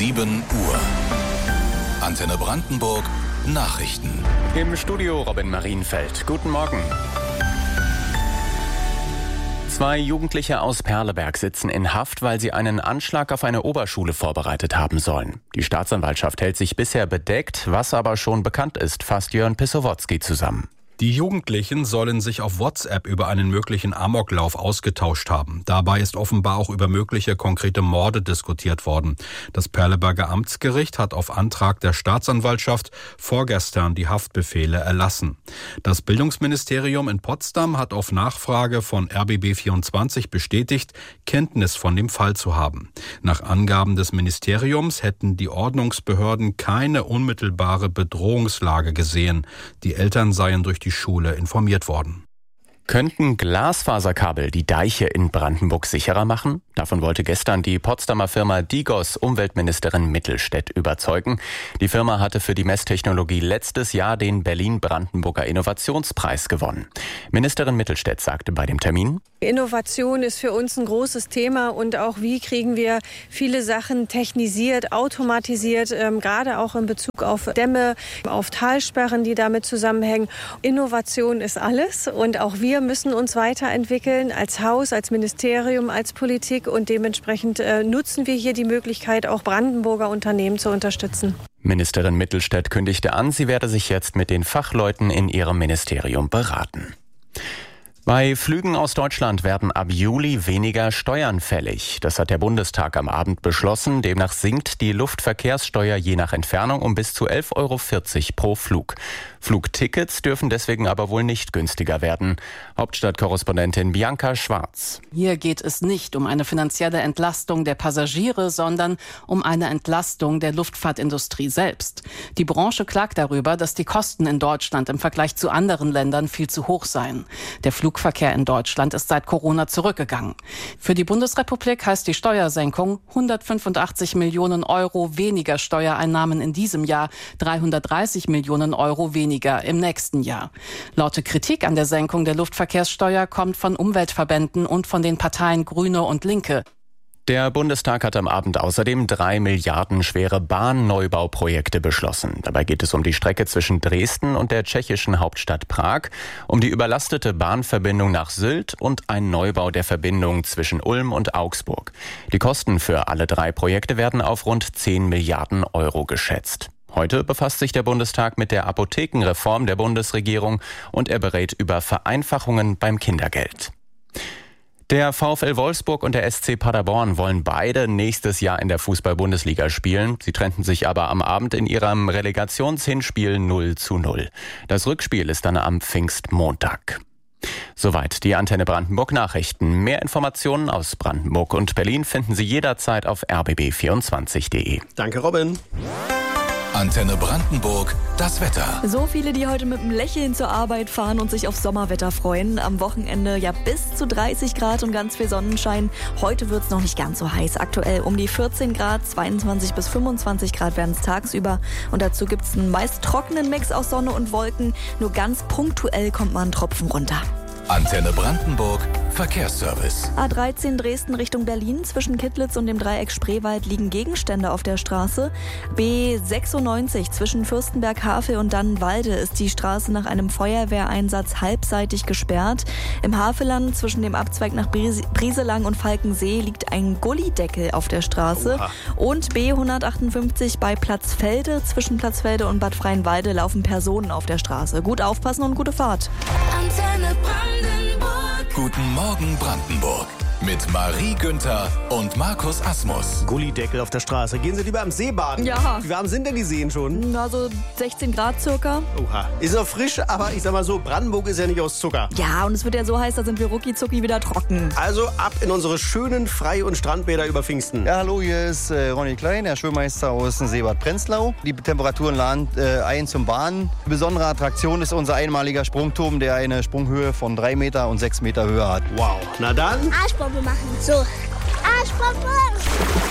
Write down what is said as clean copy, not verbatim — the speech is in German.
7 Uhr. Antenne Brandenburg Nachrichten. Im Studio Robin Marienfeld. Guten Morgen. 2 Jugendliche aus Perleberg sitzen in Haft, weil sie einen Anschlag auf eine Oberschule vorbereitet haben sollen. Die Staatsanwaltschaft hält sich bisher bedeckt, was aber schon bekannt ist, fasst Jörn Pissowotzki zusammen. Die Jugendlichen sollen sich auf WhatsApp über einen möglichen Amoklauf ausgetauscht haben. Dabei ist offenbar auch über mögliche konkrete Morde diskutiert worden. Das Perleberger Amtsgericht hat auf Antrag der Staatsanwaltschaft vorgestern die Haftbefehle erlassen. Das Bildungsministerium in Potsdam hat auf Nachfrage von RBB24 bestätigt, Kenntnis von dem Fall zu haben. Nach Angaben des Ministeriums hätten die Ordnungsbehörden keine unmittelbare Bedrohungslage gesehen. Die Eltern seien durch die Schule informiert worden. Könnten Glasfaserkabel die Deiche in Brandenburg sicherer machen? Davon wollte gestern die Potsdamer Firma Digos Umweltministerin Mittelstädt überzeugen. Die Firma hatte für die Messtechnologie letztes Jahr den Berlin-Brandenburger Innovationspreis gewonnen. Ministerin Mittelstädt sagte bei dem Termin: Innovation ist für uns ein großes Thema und auch wie kriegen wir viele Sachen technisiert, automatisiert, gerade auch in Bezug auf Dämme, auf Talsperren, die damit zusammenhängen. Innovation ist alles und auch wir müssen uns weiterentwickeln als Haus, als Ministerium, als Politik und dementsprechend nutzen wir hier die Möglichkeit, auch Brandenburger Unternehmen zu unterstützen. Ministerin Mittelstädt kündigte an, sie werde sich jetzt mit den Fachleuten in ihrem Ministerium beraten. Bei Flügen aus Deutschland werden ab Juli weniger Steuern fällig. Das hat der Bundestag am Abend beschlossen. Demnach sinkt die Luftverkehrssteuer je nach Entfernung um bis zu 11,40 € pro Flug. Flugtickets dürfen deswegen aber wohl nicht günstiger werden. Hauptstadtkorrespondentin Bianca Schwarz. Hier geht es nicht um eine finanzielle Entlastung der Passagiere, sondern um eine Entlastung der Luftfahrtindustrie selbst. Die Branche klagt darüber, dass die Kosten in Deutschland im Vergleich zu anderen Ländern viel zu hoch seien. Der Flugverkehr in Deutschland ist seit Corona zurückgegangen. Für die Bundesrepublik heißt die Steuersenkung 185 Millionen € weniger Steuereinnahmen in diesem Jahr, 330 Millionen € weniger im nächsten Jahr. Laute Kritik an der Senkung der Luftverkehrssteuer kommt von Umweltverbänden und von den Parteien Grüne und Linke. Der Bundestag hat am Abend außerdem 3 Milliarden schwere Bahnnneubauprojekte beschlossen. Dabei geht es um die Strecke zwischen Dresden und der tschechischen Hauptstadt Prag, um die überlastete Bahnverbindung nach Sylt und einen Neubau der Verbindung zwischen Ulm und Augsburg. Die Kosten für alle 3 Projekte werden auf rund 10 Milliarden € geschätzt. Heute befasst sich der Bundestag mit der Apothekenreform der Bundesregierung und er berät über Vereinfachungen beim Kindergeld. Der VfL Wolfsburg und der SC Paderborn wollen beide nächstes Jahr in der Fußball-Bundesliga spielen. Sie trennten sich aber am Abend in ihrem Relegationshinspiel 0:0. Das Rückspiel ist dann am Pfingstmontag. Soweit die Antenne Brandenburg Nachrichten. Mehr Informationen aus Brandenburg und Berlin finden Sie jederzeit auf rbb24.de. Danke, Robin. Antenne Brandenburg, das Wetter. So viele, die heute mit einem Lächeln zur Arbeit fahren und sich auf Sommerwetter freuen. Am Wochenende ja bis zu 30 Grad und ganz viel Sonnenschein. Heute wird es noch nicht ganz so heiß. Aktuell um die 14 Grad, 22 bis 25 Grad werden es tagsüber. Und dazu gibt es einen meist trockenen Mix aus Sonne und Wolken. Nur ganz punktuell kommt mal ein Tropfen runter. Antenne Brandenburg, Verkehrsservice. A13 Dresden Richtung Berlin. Zwischen Kittlitz und dem Dreieck Spreewald liegen Gegenstände auf der Straße. B96 zwischen Fürstenberg-Havel und Dannenwalde ist die Straße nach einem Feuerwehreinsatz halbseitig gesperrt. Im Havelland zwischen dem Abzweig nach Brieselang und Falkensee liegt ein Gullideckel auf der Straße. Oha. Und B158 bei Platzfelde. Zwischen Platzfelde und Bad Freienwalde laufen Personen auf der Straße. Gut aufpassen und gute Fahrt. Antenne Brandenburg. Guten Morgen Brandenburg. Mit Marie Günther und Markus Asmus. Gullideckel auf der Straße. Gehen Sie lieber am See baden. Ja. Wie warm sind denn die Seen schon? Also 16 Grad circa. Oha. Ist noch frisch, aber ich sag mal so, Brandenburg ist ja nicht aus Zucker. Ja, und es wird ja so heiß, da sind wir rucki-zucki wieder trocken. Also ab in unsere schönen Frei- und Strandbäder über Pfingsten. Ja, hallo, hier ist Ronny Klein, der Schwimmmeister aus dem Seebad Prenzlau. Die Temperaturen laden ein zum Baden. Die besondere Attraktion ist unser einmaliger Sprungturm, der eine Sprunghöhe von 3 Meter und 6 Meter Höhe hat. Wow. Na dann. Arschbombe machen. So. Arschbombe.